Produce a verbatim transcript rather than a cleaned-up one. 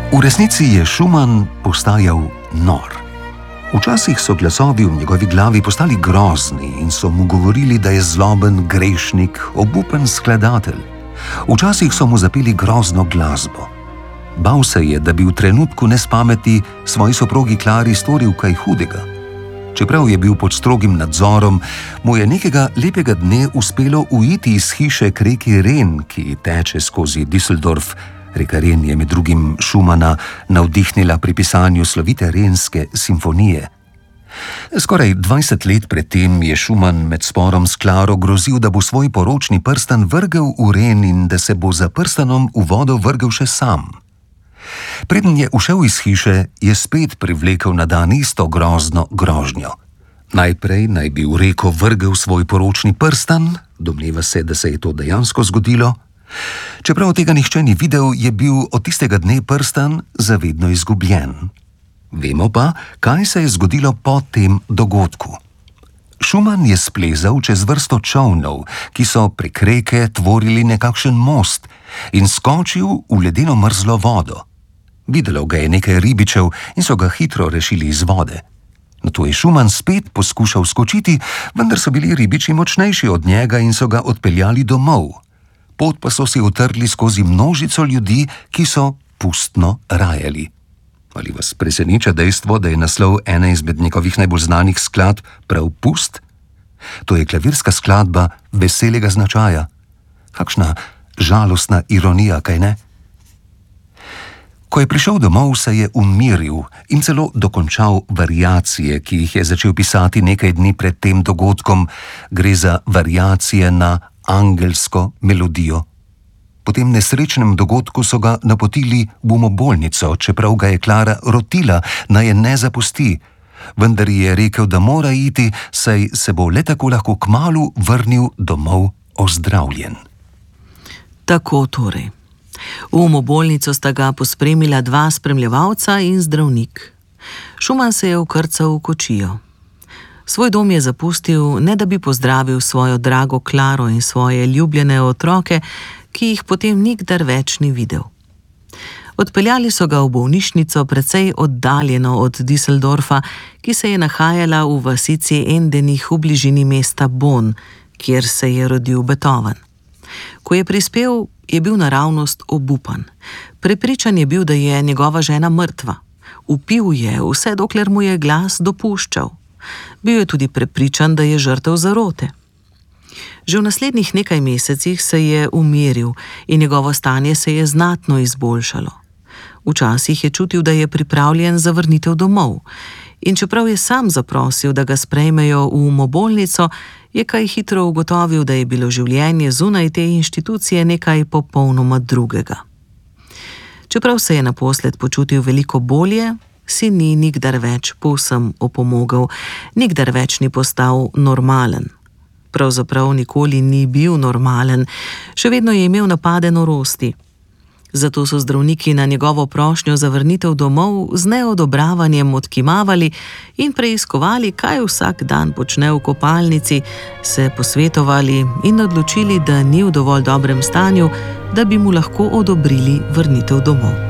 V resnici je Schumann postajal nor. Včasih so glasovi v njegovi glavi postali grozni in so mu govorili, da je zloben grešnik, obupen skladatelj. Včasih so mu zapeli grozno glasbo. Bal se je, da bi v trenutku nespameti svoji soprogi Klari storil kaj hudega. Čeprav je bil pod strogim nadzorom, mu je nekega lepega dne uspelo uiti iz hiše k reki Ren, ki teče skozi Düsseldorf. Reka Ren je med drugim Schumanna navdihnila pri pisanju slovite Renske simfonije. Skoraj dvajset let predtem je Schumann med sporom s Klaro grozil, da bo svoj poročni prstan vrgel v Ren in da se bo za prstanom v vodo vrgel še sam. Preden je ušel iz hiše, je spet privlekel na dan isto grozno grožnjo. Najprej naj bi v reko vrgel svoj poročni prstan, domneva se, da se je to dejansko zgodilo. Čeprav tega nihče ni videl, je bil od tistega dne prstan zavedno izgubljen. Vemo pa, kaj se je zgodilo po tem dogodku. Schumann je splezal čez vrsto čolnov, ki so prek reke tvorili nekakšen most, in skočil v ledeno mrzlo vodo. Videlo ga je nekaj ribičev in so ga hitro rešili iz vode. Nato je Schumann spet poskušal skočiti, vendar so bili ribiči močnejši od njega in so ga odpeljali domov. Pot pa so si utrli skozi množico ljudi, ki so pustno rajali. Ali vas preseneča dejstvo, da je naslov ene izmed njegovih najbolj znanih skladb prav Pust? To je klavirska skladba veselega značaja. Kakšna žalostna ironija, kaj ne? Ko je prišel domov, se je umiril in celo dokončal variacije, ki jih je začel pisati nekaj dni pred tem dogodkom. Gre za variacije na angelsko melodijo. Po tem nesrečnem dogodku so ga napotili v umobolnico, čeprav ga je Klara rotila, naj je ne zapusti, vendar je rekel, da mora iti, saj se bo le tako lahko kmalu vrnil domov ozdravljen. Tako torej. V umobolnico sta ga pospremila dva spremljevalca in zdravnik. Schumann se je vkrcal v kočijo. Svoj dom je zapustil, ne da bi pozdravil svojo drago Klaro in svoje ljubljene otroke, ki jih potem nikdar več ni videl. Odpeljali so ga v bolnišnico precej oddaljeno od Düsseldorfa, ki se je nahajala v vasici Endenich v bližini mesta Bonn, kjer se je rodil Beethoven. Ko je prispel, je bil naravnost obupan. Prepričan je bil, da je njegova žena mrtva. Vpil je, vse dokler mu je glas dopuščal. Bil je tudi prepričan, da je žrtev zarote. Že v naslednjih nekaj mesecih se je umiril in njegovo stanje se je znatno izboljšalo. Včasih je čutil, da je pripravljen za vrnitev domov, in čeprav je sam zaprosil, da ga sprejmejo v umobolnico, je kaj hitro ugotovil, da je bilo življenje zunaj te inštitucije nekaj popolnoma drugega. Čeprav se je naposled počutil veliko bolje, si ni nikdar več povsem opomogel, nikdar več ni postal normalen. Pravzaprav nikoli ni bil normalen, še vedno je imel napade norosti. Zato so zdravniki na njegovo prošnjo za vrnitev domov z neodobravanjem odkimavali in preiskovali, kaj vsak dan počne v kopalnici, se posvetovali in odločili, da ni v dovolj dobrem stanju, da bi mu lahko odobrili vrnitev domov.